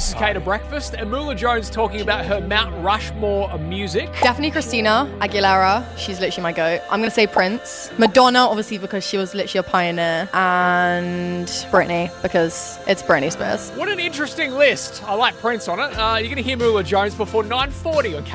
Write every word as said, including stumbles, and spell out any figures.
This is Kate at Breakfast, and Moolah Jones talking about her Mount Rushmore of music. Definitely Christina Aguilera. She's literally my goat. I'm going to say Prince. Madonna, obviously, because she was literally a pioneer. And Britney, because it's Britney Spears. What an interesting list. I like Prince on it. Uh, you're going to hear Moolah Jones before nine forty on Kate.